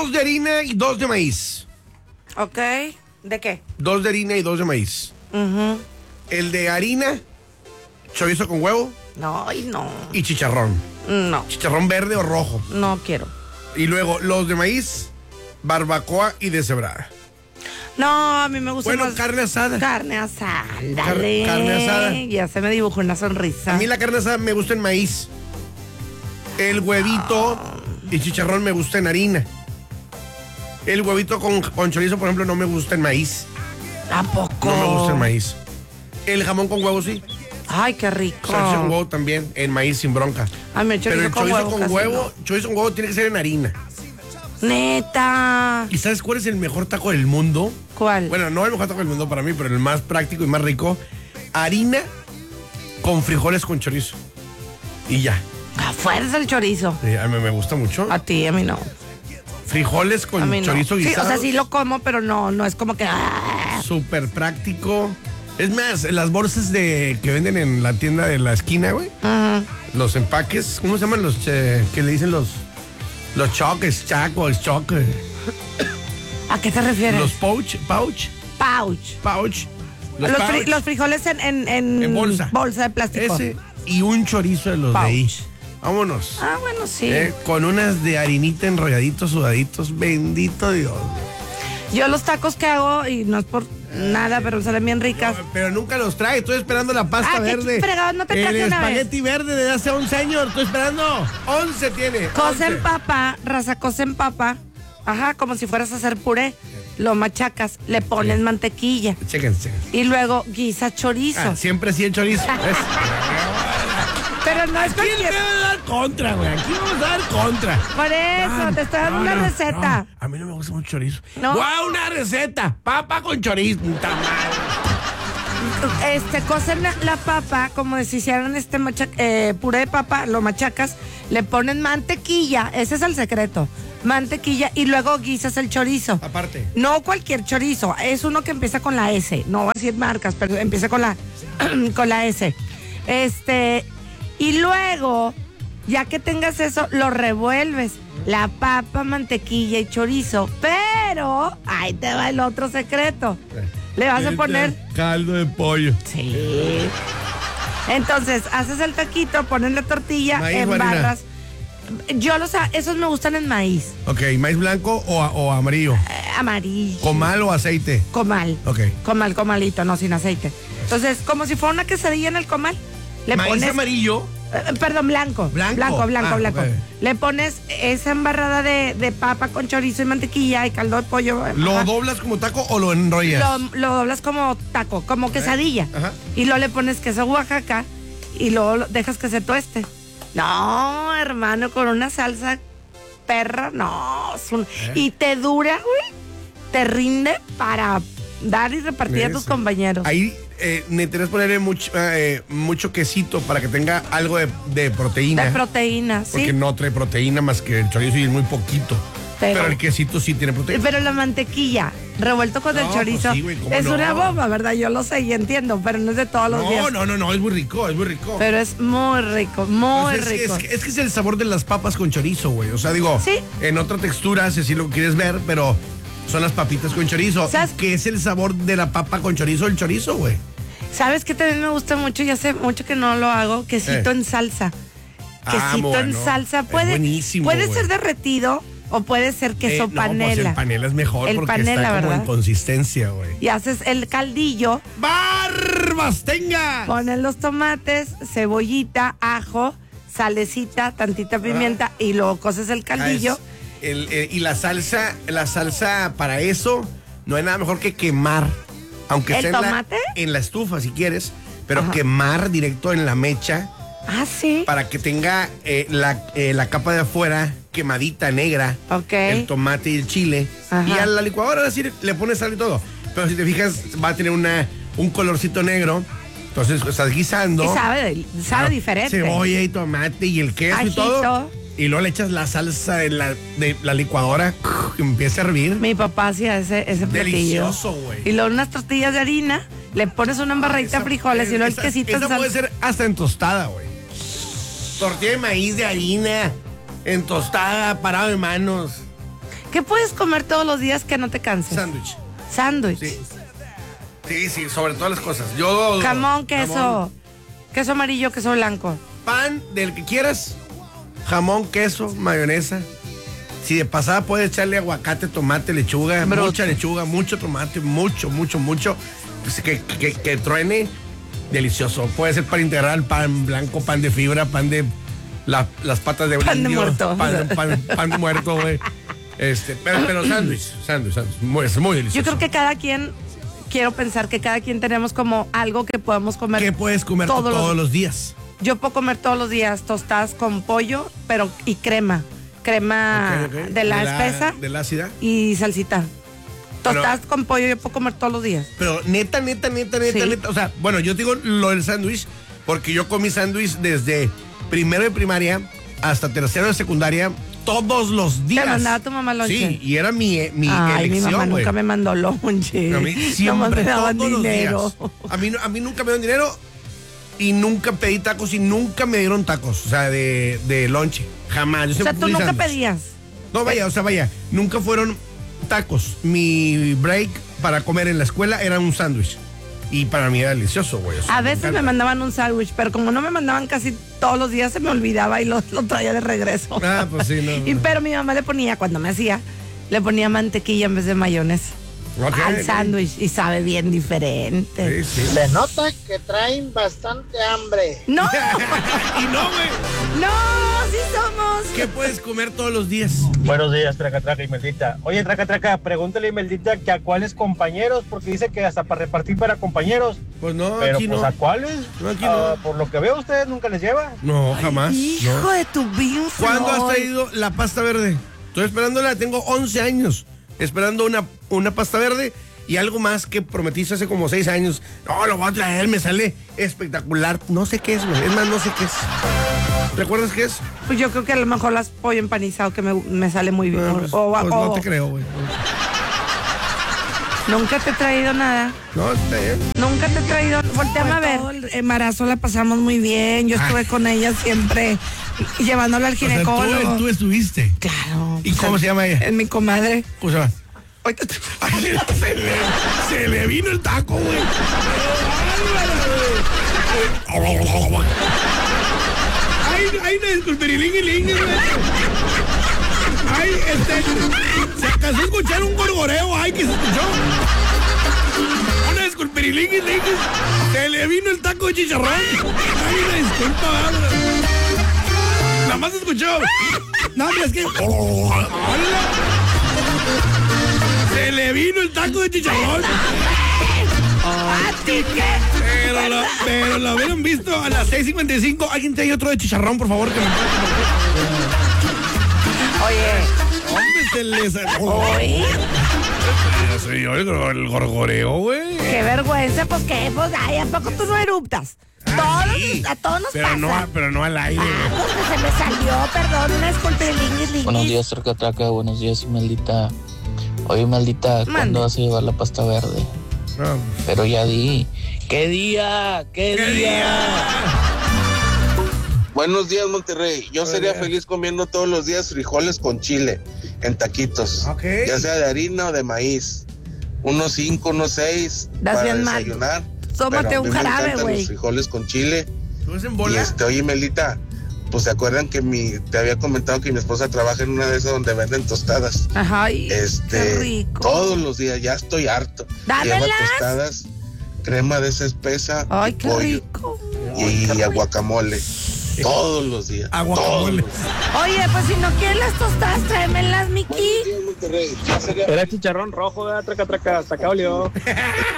2 de harina y 2 de maíz. Ok. ¿De qué? 2 de harina y 2 de maíz. El de harina, chorizo con huevo. No, no. Y chicharrón. No. Chicharrón verde o rojo. No quiero. Y luego los de maíz, barbacoa y deshebrada. No, a mí me gusta Bueno, más carne asada. carne asada. Dale. Carne asada. Ya se me dibujó una sonrisa. A mí la carne asada me gusta en maíz. El huevito y chicharrón me gusta en harina. El huevito con chorizo, por ejemplo, no me gusta en maíz. ¿A poco? No me gusta en maíz. El jamón con huevo sí. Ay, qué rico. Chorizo con huevo también, en maíz sin bronca. Ay, me Pero el chorizo con huevo, chorizo con huevo tiene que ser en harina. Neta. ¿Y sabes cuál es el mejor taco del mundo? ¿Cuál? Bueno, no el mejor taco del mundo para mí, pero el más práctico y más rico. Harina con frijoles con chorizo. Y ya. A fuerza el chorizo. Sí, a mí me gusta mucho. A ti, a mí no. Frijoles con A mí no. chorizo Sí, guisado. o sea, sí lo como, pero no es como que... Súper práctico. Es más, las bolsas que venden en la tienda de la esquina, güey. Los empaques, ¿cómo se llaman los que le dicen los choques, chacos, choques? ¿A qué te refieres? Los pouch. Pouch. Pouch. Los frijoles en bolsa. Bolsa de plástico. Ese y un chorizo de los Pouch. de ahí. Vámonos. Ah, bueno, sí. Con unas de harinita enrolladitos, sudaditos. Bendito Dios. Yo los tacos que hago, y no es por nada, pero salen bien ricas. Pero nunca los trae. Estoy esperando la pasta verde. ¿Qué fregado no te traje el una vez? espagueti verde de hace 11 años. Estoy esperando. 11 tiene. Cosa 11. en papa, raza cosa en papa. Ajá, como si fueras a hacer puré. Lo machacas, le pones mantequilla. Chéquense. Y luego guisa chorizo. Siempre sí el chorizo. Pero no es Aquí le cualquier... vamos a dar contra, güey. Aquí vamos a dar contra. Por eso, te estoy dando una receta. No. A mí no me gusta mucho chorizo. No. ¡Guau, una receta! Papa con chorizo. Puta madre. Cocen la papa como si hicieran puré de papa, lo machacas, le ponen mantequilla, ese es el secreto. Mantequilla y luego guisas el chorizo. Aparte. No cualquier chorizo, es uno que empieza con la S, no voy a decir marcas, pero empieza con la con la S. Y luego, ya que tengas eso, lo revuelves. La papa, mantequilla y chorizo. Pero, ahí te va el otro secreto. Le vas a poner... caldo de pollo. Sí. Entonces, haces el taquito, pones la tortilla, Maíz, embarras. Esos me gustan en maíz. Ok, ¿maíz blanco o amarillo? Amarillo. ¿Comal o aceite? Comal. Ok. Comalito, no sin aceite. Entonces, como si fuera una quesadilla en el comal. Le ¿Maíz pones... amarillo? Perdón, blanco. Blanco. Blanco. Okay. Le pones esa embarrada de papa con chorizo y mantequilla y caldo de pollo. ¿Lo doblas como taco o lo enrollas? Lo doblas como taco, como quesadilla. Ajá. Y luego le pones queso Oaxaca y luego dejas que se tueste. No, hermano, con una salsa perra, no. Y te dura, güey. Te rinde para dar y repartir a tus compañeros. Ahí necesitas ponerle mucho quesito para que tenga algo de proteína. De proteína, sí. Porque no trae proteína más que el chorizo y es muy poquito. Pero el quesito sí tiene proteína. Pero la mantequilla, revuelto con el chorizo, pues sí, güey, ¿cómo es no? una bomba, ¿verdad? Yo lo sé y entiendo, pero no es de todos los días. No, es muy rico. Pero es muy rico, muy rico. Es que es el sabor de las papas con chorizo, güey. O sea, digo, ¿sí? En otra textura, si así lo quieres ver, pero son las papitas con chorizo. ¿Sabes? Que es el sabor de la papa con chorizo, el chorizo, güey. ¿Sabes qué también me gusta mucho? Y hace mucho que no lo hago, quesito en salsa. Quesito en salsa. Buenísimo, puede ser derretido o puede ser queso panela. Pues el panela es mejor porque panela, está como ¿verdad? en consistencia, güey. Y haces el caldillo. ¡Barbas, tenga! Pones los tomates, cebollita, ajo, salecita, tantita pimienta y luego coces el caldillo. Y la salsa para eso no hay nada mejor que quemar. Aunque sea en la estufa si quieres, pero quemar directo en la mecha. Ah, sí. Para que tenga la capa de afuera quemadita negra. Ok. El tomate y el chile. Y a la licuadora así le pones sal y todo. Pero si te fijas, va a tener un colorcito negro. Entonces estás guisando. Y sabe diferente. Cebolla y tomate y el queso y todo. Y luego le echas la salsa de la licuadora que empieza a hervir. Mi papá hacía ese platillo. Delicioso, güey. Y luego unas tortillas de harina, le pones una embarradita de frijoles y luego el quesito en salsa. Puede ser hasta en tostada, güey. Tortilla de maíz de harina, en tostada, parado de manos. ¿Qué puedes comer todos los días que no te canses? Sándwich. Sándwich. Sí, sobre todas las cosas. Yo. Jamón, queso. Jamón. Queso amarillo, queso blanco. Pan del que quieras. Jamón, queso, mayonesa. Si de pasada puedes echarle aguacate, tomate, lechuga, Bruto. mucha lechuga, mucho tomate, mucho. Pues que truene. Delicioso. Puede ser pan integral, pan blanco, pan de fibra, pan de las patas de Pan de indio, muerto. pan de muerto, güey. Pero sándwich. Es muy delicioso. Yo creo que quiero pensar que cada quien tenemos como algo que podemos comer. ¿Qué puedes comer todos los días? Yo puedo comer todos los días tostadas con pollo, y crema. Crema Ok. de la espesa De la ácida. y salsita. Tostadas con pollo yo puedo comer todos los días. Pero neta. O sea, bueno, yo digo lo del sándwich porque yo comí sándwich desde primero de primaria hasta tercero de secundaria todos los días. ¿Te mandaba tu mamá lonche? Sí, y era mi Ay, mi elección, mamá güey. nunca me mandó lonche. A mí Nomás siempre, me daban todos dinero. los días. A mí nunca me dieron dinero y nunca pedí tacos y nunca me dieron tacos, o sea, de lonche. Jamás. Yo O sea, siempre tú fui nunca sándwich. pedías. No, vaya. Nunca fueron tacos. Mi break para comer en la escuela era un sándwich. Y para mí era delicioso, güey. O sea, A veces me encanta. mandaban un sándwich, pero como no me mandaban casi todos los días, se me olvidaba y lo traía de regreso. Ah, pues sí, no. Pero mi mamá le ponía, cuando me hacía, le ponía mantequilla en vez de mayonesa Ok, al ok. sándwich y sabe bien diferente. Sí. Se nota que traen bastante hambre. No, Y no, güey. no, sí somos. ¿Qué puedes comer todos los días? Buenos días, Traca Traca y Meldita. Oye, Traca Traca, pregúntale a Meldita que a cuáles compañeros, porque dice que hasta para repartir para compañeros. Pues no, Pero aquí pues no. a cuáles. No, aquí no. Por lo que veo, ustedes nunca les lleva. No, jamás. Hijo no. de tu bien. ¿Cuándo has traído la pasta verde? Estoy esperándola, tengo 11 años esperando una pasta verde y algo más que prometiste hace como 6 años. No, lo voy a traer, me sale espectacular. No sé qué es, güey. Es más, no sé qué es. ¿Recuerdas qué es? Pues yo creo que a lo mejor las pollo empanizado que me sale muy bien. Pues no te creo, güey. Nunca te he traído nada. No, está bien. Nunca te he traído. Volteame a ver. Todo el embarazo la pasamos muy bien. Yo estuve con ella siempre llevándola al O sea, ginecólogo. tú estuviste. Claro. ¿Y cómo se llama ella? Es mi comadre. ¿Cómo se llama? Ay, se le vino el taco, güey. Ay, no, disculperilín, güey. Ay, se alcanzó a escuchar un gorgoreo. Ay, que se escuchó. Una disculperilín. Se le vino el taco de chicharrón. Ay, una disculpa, bárbara. Nada más se escuchó. No, hombre, es que. ¡Hola! Se le vino el taco de chicharrón. Pero lo hubieran visto a las 6:55. ¿Alguien trae otro de chicharrón, por favor? Que me... Oye. Hombre, se les... Oye. Sí, el gorgoreo, güey. Qué vergüenza, pues qué, pues, ay, ¿a poco tú no eruptas? Sí, A todos nos pasa. pero no al aire. Ah, pues que se me salió, perdón, una disculpa, lingui. Buenos días, Traca Traca. Buenos días, Maldita. Oye, Maldita, Mande. ¿cuándo vas a llevar la pasta verde? No. Pero ya di. ¿Qué día? ¿Qué día? Buenos días, Monterrey. Yo sería feliz comiendo todos los días frijoles con chile en taquitos. Ok. Ya sea de harina o de maíz. Unos 5, unos 6 Das para bien mal. desayunar. Tómate Pero a un mí me jarabe, encantan güey. los frijoles con chile. ¿Tú ves en Y bola? oye, Melita, pues se acuerdan que te había comentado que mi esposa trabaja en una de esas donde venden tostadas. Ajá, y qué rico. Todos los días, ya estoy harto. ¡Dámelas! Lleva tostadas, crema de esa espesa, Ay, y qué pollo rico. y guacamole. Todos los días. Aguacamole. Todos los días. Oye, pues si no quieres las tostadas, tráemelas, Miki. Buenos días, Monterrey. Ya sería Era chicharrón rojo, ¿verdad? Traca Traca, hasta acá olió.